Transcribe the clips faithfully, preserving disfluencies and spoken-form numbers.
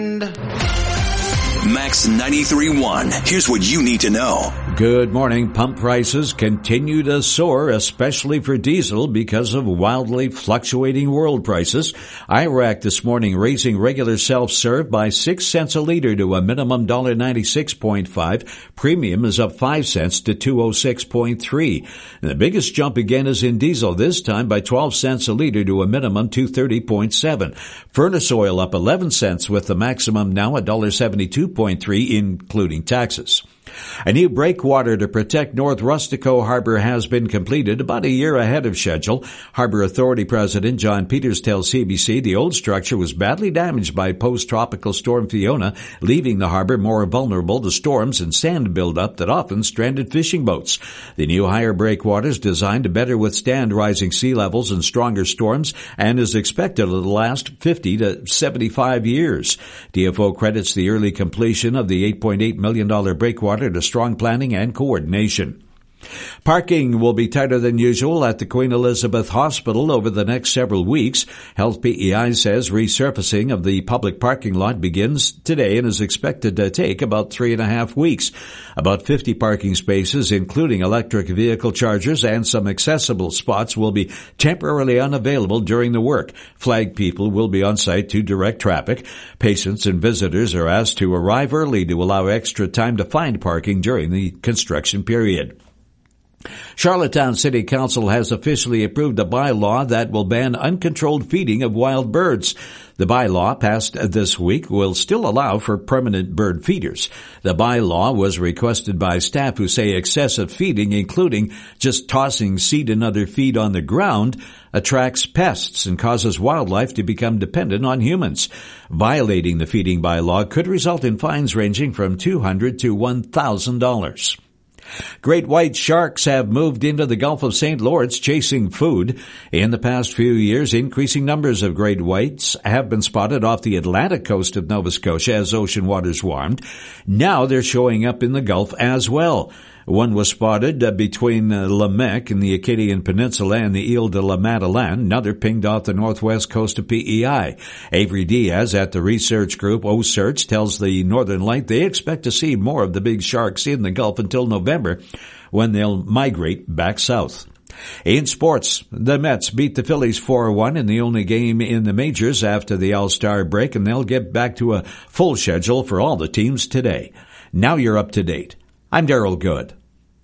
Max ninety-three point one. Here's what you need to know. Good morning. Pump prices continue to soar, especially for diesel because of wildly fluctuating world prices. Iraq this morning raising regular self-serve by six cents a liter to a minimum one dollar ninety-six point five. Premium is up five cents to two oh six point three. And the biggest jump again is in diesel, this time by twelve cents a liter to a minimum two thirty point seven. Furnace oil up eleven cents with the maximum now one dollar seventy-two point three, including taxes. A new breakwater to protect North Rustico Harbor has been completed about a year ahead of schedule. Harbor Authority President John Peters tells C B C the old structure was badly damaged by post-tropical storm Fiona, leaving the harbor more vulnerable to storms and sand buildup that often stranded fishing boats. The new higher breakwater is designed to better withstand rising sea levels and stronger storms and is expected to last fifty to seventy-five years. D F O credits the early completion of the eight point eight million dollars breakwater to strong planning and coordination. Parking will be tighter than usual at the Queen Elizabeth Hospital over the next several weeks. Health P E I says resurfacing of the public parking lot begins today and is expected to take about three and a half weeks. About fifty parking spaces, including electric vehicle chargers and some accessible spots, will be temporarily unavailable during the work. Flag people will be on site to direct traffic. Patients and visitors are asked to arrive early to allow extra time to find parking during the construction period. Charlottetown City Council has officially approved a bylaw that will ban uncontrolled feeding of wild birds. The bylaw passed this week will still allow for permanent bird feeders. The bylaw was requested by staff who say excessive feeding, including just tossing seed and other feed on the ground, attracts pests and causes wildlife to become dependent on humans. Violating the feeding bylaw could result in fines ranging from two hundred dollars to one thousand dollars. Great white sharks have moved into the Gulf of Saint Lawrence chasing food. In the past few years, increasing numbers of great whites have been spotted off the Atlantic coast of Nova Scotia as ocean waters warmed. Now they're showing up in the Gulf as well. One was spotted uh, between uh, Lamec and the Acadian Peninsula and the Ile de la Madeleine. Another pinged off the northwest coast of P E I. Avery Diaz at the research group O-Search tells the Northern Light they expect to see more of the big sharks in the Gulf until November, when they'll migrate back south. In sports, the Mets beat the Phillies four one in the only game in the majors after the All-Star break, and they'll get back to a full schedule for all the teams today. Now you're up to date. I'm Daryl Good.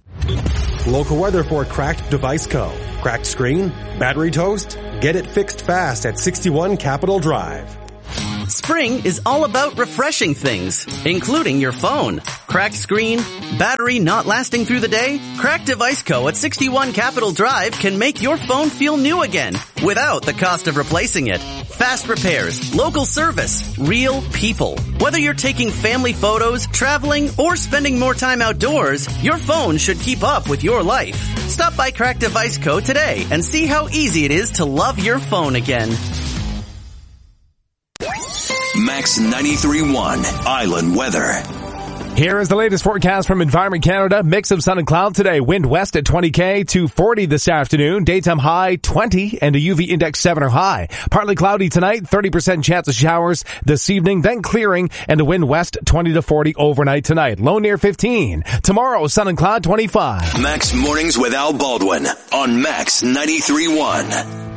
Local weather for Cracked Device Co. Cracked screen? Battery toast? Get it fixed fast at sixty-one Capitol Drive. Spring is all about refreshing things, including your phone. Cracked screen? Battery not lasting through the day? Cracked Device Co. at sixty-one Capitol Drive can make your phone feel new again without the cost of replacing it. Fast repairs, local service, real people. Whether you're taking family photos, traveling, or spending more time outdoors, your phone should keep up with your life. Stop by Cracked Device Co. today and see how easy it is to love your phone again. Max ninety-three point one Island Weather. Here is the latest forecast from Environment Canada. Mix of sun and cloud today. Wind west at twenty K to forty this afternoon. Daytime high twenty and a U V index seven or high. Partly cloudy tonight, thirty percent chance of showers this evening, then clearing and the wind west twenty to forty overnight tonight. Low near fifteen. Tomorrow, sun and cloud twenty-five. Max Mornings with Al Baldwin on Max ninety-three point one.